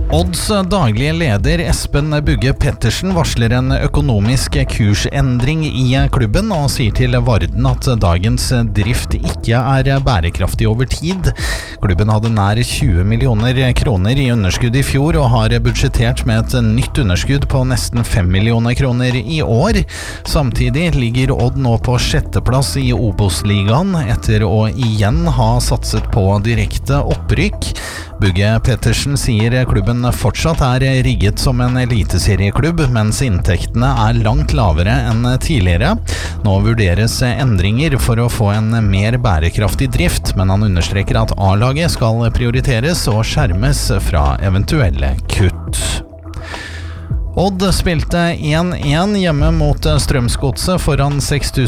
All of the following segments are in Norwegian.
Odds daglige leder Espen Bugge Pettersen varsler en økonomisk kursendring i klubben og sier til Varden at dagens drift ikke er bærekraftig over tid. Klubben hadde nær 20 millioner kroner i underskudd i fjor og har budsjettert med et nytt underskudd på nesten 5 millioner kroner i år. Samtidig ligger Odd nå på 6. plass i Obos-ligaen etter å igjen ha satset på direkte opprykk. Bugge Pettersen sier klubben fortsatt er rigget som en eliteserieklubb, mens inntektene er langt lavere enn tidligere. Nå vurderes endringer for å få en mer bærekraftig drift, men han understreker at A-laget skal prioriteres og skjermes fra eventuelle kutt. Odd spilte 1-1 hjemme mot Strømsgodset foran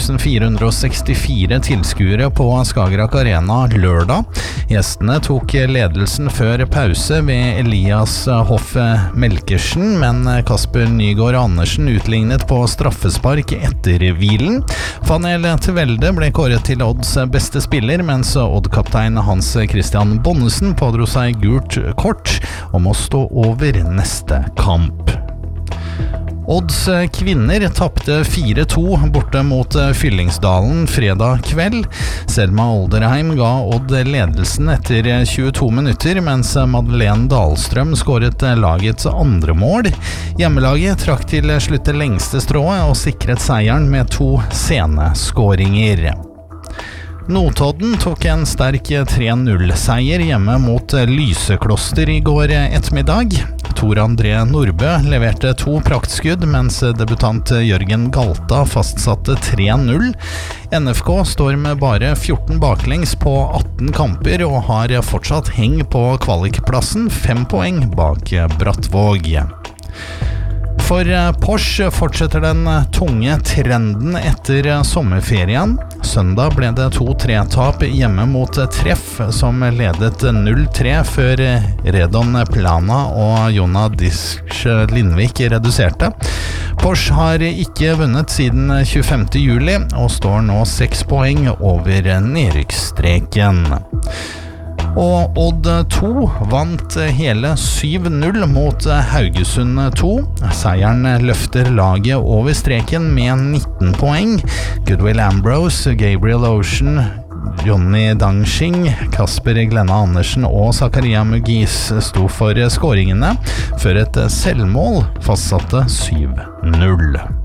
6.464 tilskuere på Skagerrak Arena lørdag. Gjestene tok ledelsen før pause ved Elias Hoff Melkersen, men Kasper Nygaard Andersen utlignet på straffespark etter hvilen. Fanel Tvelde ble kåret til Odds beste spiller, mens Odd-kaptein Hans Christian Bonnesen pådro seg gult kort og må stå over neste kamp. Odds kvinner tapte 4-2 borte mot Fyllingsdalen fredag kveld. Selma Olderheim ga Odd ledelsen etter 22 minutter, mens Madeleine Dahlstrøm skåret lagets andre mål. Hjemmelaget trakk til slutt det lengste strået og sikret seieren med 2 sene skåringer. Notodden tok en sterk 3-0-seier hjemme mot Lysekloster i går ettermiddag. Tor André Nordbø leverte 2 praktskudd, mens debutant Jørgen Galta fastsatte 3-0. NFK står med bare 14 baklengs på 18 kamper og har fortsatt heng på kvalikplassen, 5 poeng bak Brattvåg. For Porsche fortsetter den tunge trenden etter sommerferien. Søndag ble det 2-3-tap hjemme mot Treff, som ledet 0-3 før Redon Plana og Jonna Disk Lindvik reduserte. Porsche har ikke vunnet siden 25. juli og står nå 6 poeng over nedrykksstreken. Og Odd 2 vant hele 7-0 mot Haugesund 2. Seieren løfter laget over streken med 19 poeng. Goodwill Ambrose, Gabriel Ocean, Johnny Dangshing, Kasper Glenna Andersen og Zakaria Mugis sto for skåringene, før et selvmål fastsatte 7-0.